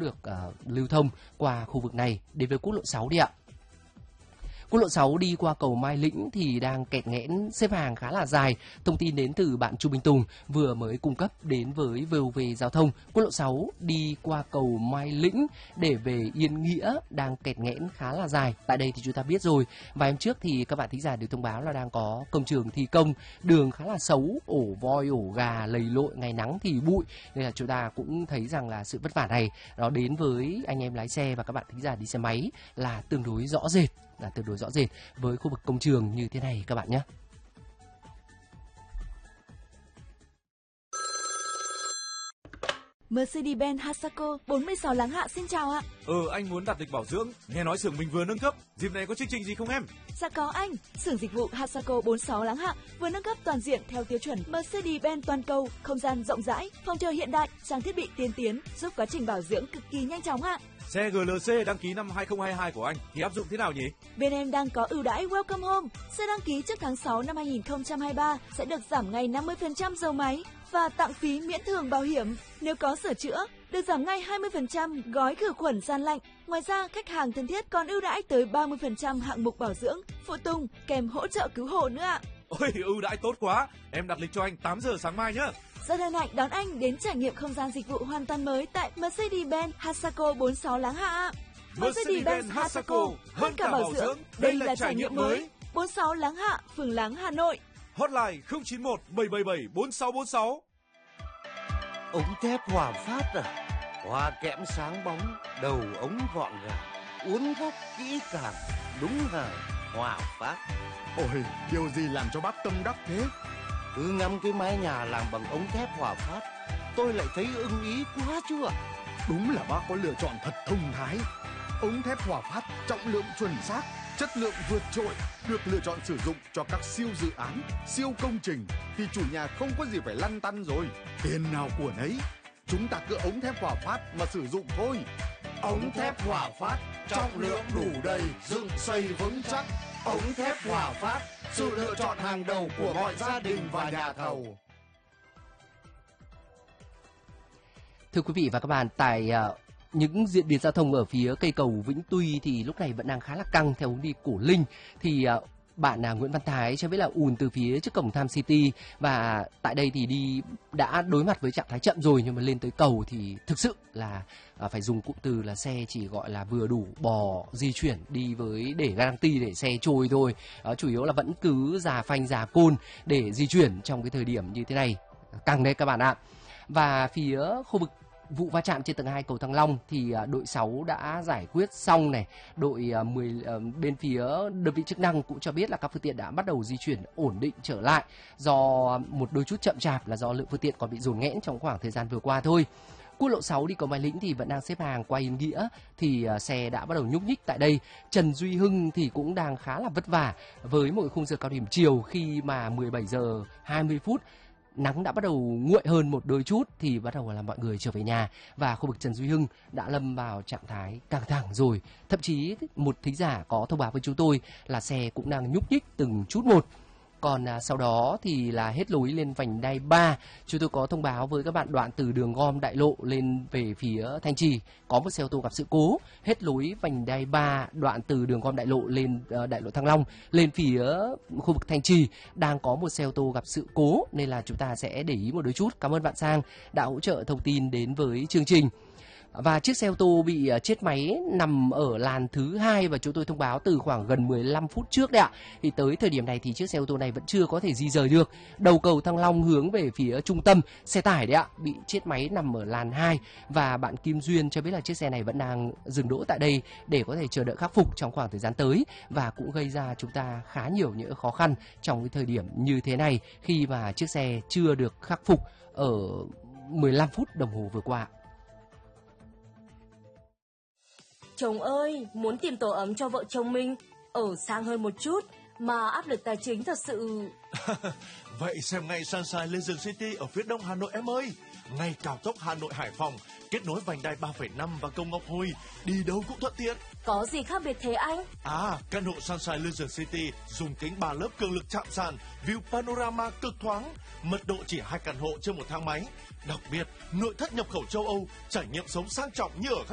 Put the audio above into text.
được lưu thông qua khu vực này đến với quốc lộ 6 đi ạ. Quốc lộ 6 đi qua cầu Mai Lĩnh thì đang kẹt nghẽn xếp hàng khá là dài. Thông tin đến từ bạn Chu Minh Tùng vừa mới cung cấp đến với VOV Giao thông. Quốc lộ 6 đi qua cầu Mai Lĩnh để về Yên Nghĩa đang kẹt nghẽn khá là dài. Tại đây thì chúng ta biết rồi, vài hôm trước thì các bạn thính giả đều thông báo là đang có công trường thi công, đường khá là xấu, ổ voi, ổ gà, lầy lội, ngày nắng thì bụi. Nên là chúng ta cũng thấy rằng là sự vất vả này nó đến với anh em lái xe và các bạn thính giả đi xe máy là tương đối rõ rệt. Với khu vực công trường như thế này các bạn nhé. Mercedes-Benz Hasaco 46 Láng Hạ xin chào ạ. Anh muốn đặt lịch bảo dưỡng, nghe nói xưởng mình vừa nâng cấp, dịp này có chương trình gì không em? Dạ có anh, xưởng dịch vụ Hasaco 46 Láng Hạ vừa nâng cấp toàn diện theo tiêu chuẩn Mercedes-Benz toàn cầu, không gian rộng rãi, phòng chờ hiện đại, trang thiết bị tiên tiến, giúp quá trình bảo dưỡng cực kỳ nhanh chóng ạ. Xe GLC đăng ký năm 2022 của anh thì áp dụng thế nào nhỉ? Bên em đang có ưu đãi Welcome Home. Xe đăng ký trước tháng 6 năm 2023 sẽ được giảm ngay 50% dầu máy và tặng phí miễn thường bảo hiểm. Nếu có sửa chữa, được giảm ngay 20% gói khử khuẩn gian lạnh. Ngoài ra, khách hàng thân thiết còn ưu đãi tới 30% hạng mục bảo dưỡng, phụ tùng kèm hỗ trợ cứu hộ nữa ạ. Ôi, ưu đãi tốt quá. Em đặt lịch cho anh 8 giờ sáng mai nhé. Rất hân hạnh đón anh đến trải nghiệm không gian dịch vụ hoàn toàn mới tại Mercedes-Benz Hasaco 46 Láng Hạ. Mercedes-Benz Hasaco, hơn cả bảo dưỡng, đây là trải nghiệm mới. 46 Láng Hạ, phường Láng, Hà Nội. Hotline 091 777 4646. Ống thép Hòa Phát à? Hoa kẽm sáng bóng, đầu ống gọn gàng, uốn góc kỹ càng, đúng hàng Hòa Phát. Ôi, điều gì làm cho bác tâm đắc thế? Cứ ngắm cái mái nhà làm bằng ống thép Hòa Phát, tôi lại thấy ưng ý quá chứ ạ. Đúng là bác có lựa chọn thật thông thái. Ống thép Hòa Phát trọng lượng chuẩn xác, chất lượng vượt trội, được lựa chọn sử dụng cho các siêu dự án, siêu công trình thì chủ nhà không có gì phải lăn tăn rồi. Tiền nào của nấy, chúng ta cứ ống thép Hòa Phát mà sử dụng thôi. Ống thép Hòa Phát, trọng lượng đủ đầy, dựng xây vững chắc. Ống thép Hòa Phát, sự lựa chọn hàng đầu của mọi gia đình và nhà thầu. Thưa quý vị và các bạn, tại những diễn biến giao thông ở phía cây cầu Vĩnh Tuy thì lúc này vẫn đang khá là căng theo hướng đi Cổ Linh. Thì bạn Nguyễn Văn Thái cho biết là ùn từ phía trước cổng Tham City, và tại đây thì đã đối mặt với trạng thái chậm rồi, nhưng mà lên tới cầu thì thực sự là phải dùng cụm từ là xe chỉ gọi là vừa đủ bò di chuyển đi với để ga ti để xe trôi thôi. Chủ yếu là vẫn cứ già phanh già côn để di chuyển trong cái thời điểm như thế này. Căng đấy các bạn ạ. Và phía khu vực vụ va chạm trên tầng 2 cầu Thăng Long thì đội 6 đã giải quyết xong này. Đội 10 bên phía đơn vị chức năng cũng cho biết là các phương tiện đã bắt đầu di chuyển ổn định trở lại. Do một đôi chút chậm chạp là do lượng phương tiện còn bị dồn nghẽn trong khoảng thời gian vừa qua thôi. Quốc lộ 6 đi cầu Mai Lĩnh thì vẫn đang xếp hàng qua Yên Nghĩa thì xe đã bắt đầu nhúc nhích tại đây. Trần Duy Hưng thì cũng đang khá là vất vả với một khung giờ cao điểm chiều, khi mà 17 giờ 20 phút nắng đã bắt đầu nguội hơn một đôi chút thì bắt đầu là mọi người trở về nhà, và khu vực Trần Duy Hưng đã lâm vào trạng thái căng thẳng rồi. Thậm chí một thính giả có thông báo với chúng tôi là xe cũng đang nhúc nhích từng chút một. Còn sau đó thì là hết lối lên vành đai 3. Chúng tôi có thông báo với các bạn đoạn từ đường gom Đại Lộ lên về phía Thanh Trì có một xe ô tô gặp sự cố. Hết lối vành đai 3 đoạn từ đường gom Đại Lộ lên Đại Lộ Thăng Long lên phía khu vực Thanh Trì đang có một xe ô tô gặp sự cố, nên là chúng ta sẽ để ý một đôi chút. Cảm ơn bạn Sang đã hỗ trợ thông tin đến với chương trình. Và chiếc xe ô tô bị chết máy nằm ở làn thứ 2 và chúng tôi thông báo từ khoảng gần 15 phút trước đấy ạ. Thì tới thời điểm này thì chiếc xe ô tô này vẫn chưa có thể di rời được. Đầu cầu Thăng Long hướng về phía trung tâm, xe tải đấy ạ, bị chết máy nằm ở làn 2, và bạn Kim Duyên cho biết là chiếc xe này vẫn đang dừng đỗ tại đây để có thể chờ đợi khắc phục trong khoảng thời gian tới, và cũng gây ra chúng ta khá nhiều những khó khăn trong cái thời điểm như thế này khi mà chiếc xe chưa được khắc phục ở 15 phút đồng hồ vừa qua. Chồng ơi, muốn tìm tổ ấm cho vợ chồng mình ở sang hơn một chút mà áp lực tài chính thật sự. Vậy xem ngay Sunshine Leisure City ở phía đông Hà Nội em ơi. Ngay cao tốc Hà Nội Hải Phòng, kết nối vành đai 3,5 và cầu Ngọc Hồi, đi đâu cũng thuận tiện. Có gì khác biệt thế anh? Căn hộ Sunshine Leisure City dùng kính 3 lớp cường lực chạm sàn, view panorama cực thoáng, mật độ chỉ 2 căn hộ trên một thang máy. Đặc biệt, nội thất nhập khẩu châu Âu, trải nghiệm sống sang trọng như ở